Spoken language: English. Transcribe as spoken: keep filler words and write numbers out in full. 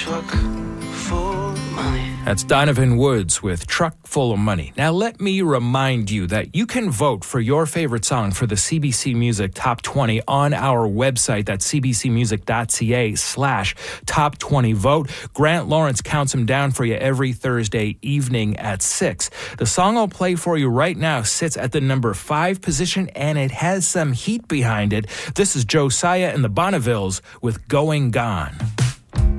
truck full of money. That's Donovan Woods with Truck Full of Money. Now, let me remind you that you can vote for your favorite song for the C B C Music Top twenty on our website. That's cbcmusic.ca slash top 20 vote. Grant Lawrence counts them down for you every Thursday evening at six. The song I'll play for you right now sits at the number five position, and it has some heat behind it. This is Josiah and the Bonnevilles with Going Gone.